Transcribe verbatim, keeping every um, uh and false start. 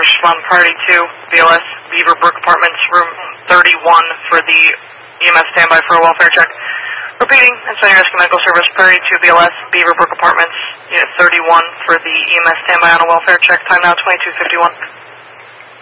respond priority two, B L S, Beaverbrook Apartments, room thirty-one for the E M S standby for a welfare check. Repeating, Inside Rescue Medical Service, priority two, B L S, Beaverbrook Apartments, unit thirty-one for the E M S standby on a welfare check. Time now twenty-two fifty-one.